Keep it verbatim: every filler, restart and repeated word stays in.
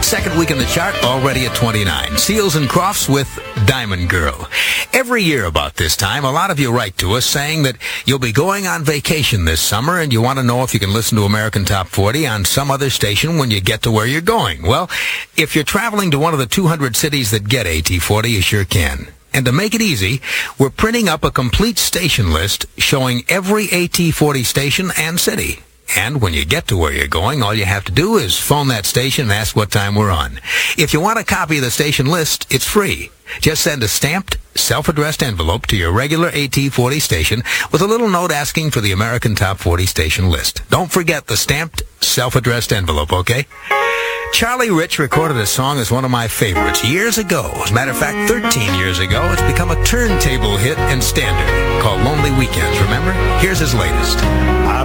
Second week in the chart, already at twenty-nine. Seals and Crofts with Diamond Girl. Every year about this time, a lot of you write to us saying that you'll be going on vacation this summer and you want to know if you can listen to American Top forty on some other station when you get to where you're going. Well, if you're traveling to one of the two hundred cities that get A T forty, you sure can. And to make it easy, we're printing up a complete station list showing every A T forty station and city. And when you get to where you're going, all you have to do is phone that station and ask what time we're on. If you want a copy of the station list, it's free. Just send a stamped, self-addressed envelope to your regular A T forty station with a little note asking for the American Top forty station list. Don't forget the stamped, self-addressed envelope, okay? Charlie Rich recorded a song as one of my favorites years ago. As a matter of fact, thirteen years ago, it's become a turntable hit and standard called Lonely Weekends, remember? Here's his latest. I